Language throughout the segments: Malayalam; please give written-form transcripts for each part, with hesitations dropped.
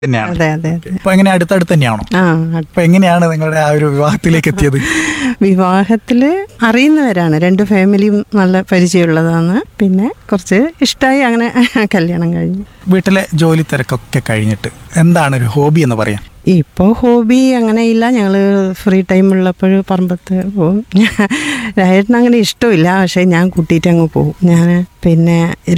തന്നെയാണ്. അതെ അതെ അതെ. അപ്പൊ എങ്ങനെ അടുത്തടുത്ത് തന്നെയാണോ? ആ അപ്പൊ എങ്ങനെയാണ് നിങ്ങളുടെ ആ ഒരു വിവാഹത്തിലേക്ക് എത്തിയത്? വിവാഹത്തിൽ അറിയുന്നവരാണ്, രണ്ട് ഫാമിലിയും നല്ല പരിചയമുള്ളതാണ്. പിന്നെ കുറച്ച് ഇഷ്ടമായി, അങ്ങനെ കല്യാണം കഴിഞ്ഞു. വീട്ടിലെ ജോലി തിരക്കൊക്കെ കഴിഞ്ഞിട്ട് എന്താണ് ഒരു ഹോബി എന്ന് പറയാം? ഇപ്പോൾ ഹോബി അങ്ങനെയില്ല. ഞങ്ങൾ ഫ്രീ ടൈം ഉള്ളപ്പോൾ പറമ്പത്ത് പോകും. രായേട്ടന് അങ്ങനെ ഇഷ്ടമില്ല, പക്ഷേ ഞാൻ കൂട്ടിയിട്ട് അങ്ങ് പോകും. ഞാൻ പിന്നെ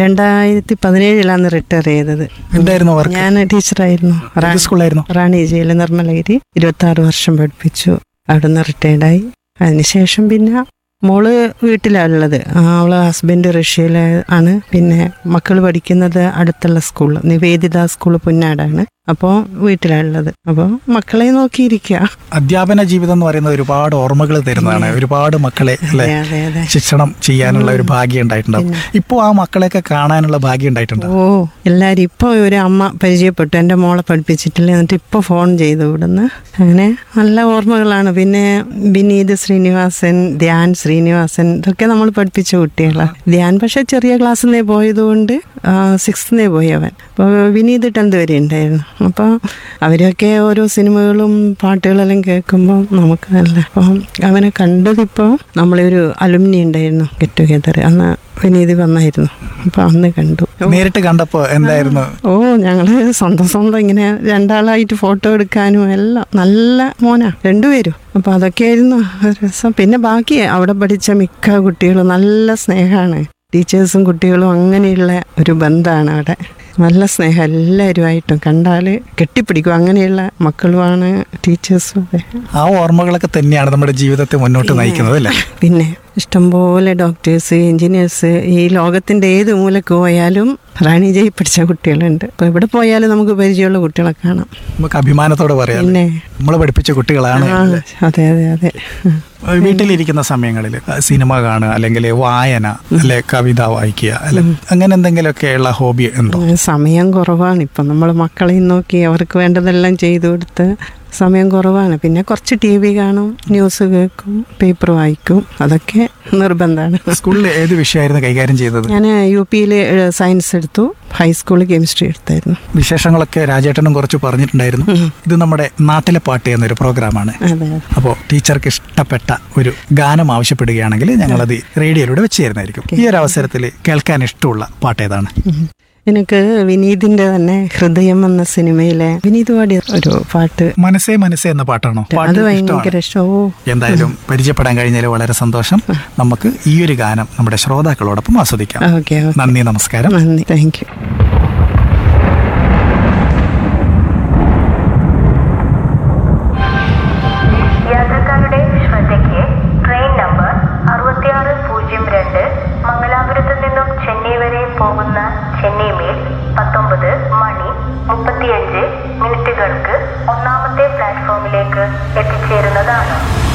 2017 റിട്ടയർ ചെയ്തത്. എന്തായിരുന്നു വർക്ക്? ഞാൻ ടീച്ചറായിരുന്നു. സ്കൂളായിരുന്നു? റാണി ജിയിൽ നിർമ്മലഗിരി 26 വർഷം പഠിപ്പിച്ചു. അവിടുന്ന് റിട്ടയർഡായി. അതിനുശേഷം പിന്നെ മോള് വീട്ടിലാണുള്ളത്. അവളെ ഹസ്ബൻഡ് റഷ്യയിൽ ആണ്. പിന്നെ മക്കൾ പഠിക്കുന്നത് അടുത്തുള്ള സ്കൂൾ, നിവേദിത സ്കൂൾ പുന്നാടാണ്. അപ്പോൾ വീട്ടിലാണുള്ളത്. അപ്പോൾ മക്കളെ നോക്കിയിരിക്കുക. അധ്യാപന ജീവിതം എന്ന് പറയുന്നത് ഒരുപാട് ഓർമ്മകൾ തരുന്നതാണ്. ഒരുപാട് മക്കളെ അല്ലെ അതെ അതെ. ശിക്ഷണം ചെയ്യാനുള്ള ഒരു ഭാഗ്യം ഉണ്ടായിട്ടുണ്ടാവും. ഇപ്പോൾ ആ മക്കളെയൊക്കെ കാണാനുള്ള ഭാഗ്യം ഉണ്ടായിട്ടുണ്ടോ? ഓ, എല്ലാവരും ഇപ്പോൾ ഒരു അമ്മ പരിചയപ്പെട്ടു, എൻ്റെ മോളെ പഠിപ്പിച്ചിട്ടില്ല, എന്നിട്ട് ഇപ്പോൾ ഫോൺ ചെയ്തു ഇവിടുന്ന്. അങ്ങനെ നല്ല ഓർമ്മകളാണ്. പിന്നെ വിനീത് ശ്രീനിവാസൻ, ധ്യാൻ ശ്രീനിവാസൻ, ഇതൊക്കെ നമ്മൾ പഠിപ്പിച്ച കുട്ടികളാണ്. ധ്യാൻ പക്ഷേ ചെറിയ ക്ലാസ്സിൽ നിന്നേ പോയതുകൊണ്ട് 6th പോയി അവൻ. അപ്പോൾ വിനീത് 10th വരെ ഉണ്ടായിരുന്നു. അപ്പോൾ അവരൊക്കെ ഓരോ സിനിമകളും പാട്ടുകളെല്ലാം കേൾക്കുമ്പോൾ നമുക്ക് നല്ല. അപ്പം അവനെ കണ്ടതിപ്പോൾ നമ്മളെ ഒരു അലുമിനി ഉണ്ടായിരുന്നു, ഗെറ്റ് ടുഗെദർ. അന്ന് വിനീത് വന്നായിരുന്നു. അപ്പോൾ അന്ന് കണ്ടു. നേരിട്ട് കണ്ടപ്പോ എന്തായിരുന്നു? ഓ, ഞങ്ങള് സ്വന്തം ഇങ്ങനെ രണ്ടാളായിട്ട് ഫോട്ടോ എടുക്കാനും എല്ലാം. നല്ല മോനാ രണ്ടുപേരും. അപ്പോൾ അതൊക്കെയായിരുന്നു രസം. പിന്നെ ബാക്കി അവിടെ പഠിച്ച മിക്ക കുട്ടികളും നല്ല സ്നേഹമാണ്. ടീച്ചേഴ്സും കുട്ടികളും അങ്ങനെയുള്ള ഒരു ബന്ധമാണ് അവിടെ. നല്ല സ്നേഹം, എല്ലാവരുമായിട്ടും കണ്ടാൽ കെട്ടിപ്പിടിക്കും. അങ്ങനെയുള്ള മക്കളുമാണ് ടീച്ചേഴ്സും. ആ ഓർമ്മകളൊക്കെ തന്നെയാണ് നമ്മുടെ ജീവിതത്തെ മുന്നോട്ട് നയിക്കുന്നത് അല്ലേ? പിന്നെ ഇഷ്ടംപോലെ ഡോക്ടേഴ്സ്, എൻജിനീയേഴ്സ് ഈ ലോകത്തിൻ്റെ ഏത് മൂലക്ക് പോയാലും റാണി ജയി പഠിച്ച കുട്ടികളുണ്ട്. അപ്പോൾ എവിടെ പോയാലും നമുക്ക് പരിചയമുള്ള കുട്ടികളെ കാണാം. നമുക്ക് അഭിമാനത്തോടെ പറയാം, പിന്നെ നമ്മളെ പഠിപ്പിച്ച കുട്ടികളാണ്. അതെ അതെ അതെ. വീട്ടിലിരിക്കുന്ന സമയങ്ങളിൽ സിനിമ കാണുക, അല്ലെങ്കിൽ വായന, അല്ലെ കവിത വായിക്കുക, അല്ലെ അങ്ങനെ എന്തെങ്കിലുമൊക്കെയുള്ള ഹോബി ഉണ്ടോ? സമയം കുറവാണ് ഇപ്പം. നമ്മൾ മക്കളെയും നോക്കി അവർക്ക് വേണ്ടതെല്ലാം ചെയ്തു കൊടുത്ത് സമയം കുറവാണ്. പിന്നെ കുറച്ച് TV കാണും, ന്യൂസ് കേൾക്കും, പേപ്പർ വായിക്കും, അതൊക്കെ നിർബന്ധമാണ്. സ്കൂളിൽ ഏത് വിഷയമായിരുന്നു കൈകാര്യം ചെയ്തത്? ഞാൻ UP സയൻസ് എടുത്തു, ഹൈസ്കൂളിൽ കെമിസ്ട്രി എടുത്തായിരുന്നു. വിശേഷങ്ങളൊക്കെ രാജേട്ടനും കുറച്ച് പറഞ്ഞിട്ടുണ്ടായിരുന്നു. ഇത് നമ്മുടെ നാട്ടിലെ പാട്ട് എന്നൊരു പ്രോഗ്രാമാണ്. അതെ. അപ്പോൾ ടീച്ചർക്ക് ഇഷ്ടപ്പെട്ട ഒരു ഗാനം ആവശ്യപ്പെടുകയാണെങ്കിൽ ഞങ്ങളത് റേഡിയോയിലൂടെ വെച്ച് തരുന്നതായിരിക്കും. ഈ ഒരു അവസരത്തിൽ കേൾക്കാൻ ഇഷ്ടമുള്ള പാട്ട് ഏതാണ്? എനിക്ക് വിനീതിന്റെ തന്നെ ഹൃദയം എന്ന സിനിമയിലെ വിനീത് പാടിയ ഒരു പാട്ട്, മനസ്സേ മനസ്സേ എന്ന പാട്ടാണോ? അത് ഭയങ്കര ഇഷ്ടമോ. എന്തായാലും പരിചയപ്പെടാൻ കഴിഞ്ഞാൽ വളരെ സന്തോഷം. നമുക്ക് ഈ ഒരു ഗാനം നമ്മുടെ ശ്രോതാക്കളോടൊപ്പം ആസ്വദിക്കാം. ഓക്കെ. നന്ദി, നമസ്കാരം. നന്ദി, താങ്ക് യു. യാത്രക്കാരുടെ ശ്രദ്ധയ്ക്ക് ട്രെയിൻ നമ്പർ 6602 മംഗലാപുരത്ത് നിന്നും ചെന്നൈ വരെ പോകുന്ന ചെന്നൈ മെയിൽ 19:35 ഒന്നാമത്തെ പ്ലാറ്റ്ഫോമിലേക്ക് എത്തിച്ചേരുന്നതാണ്.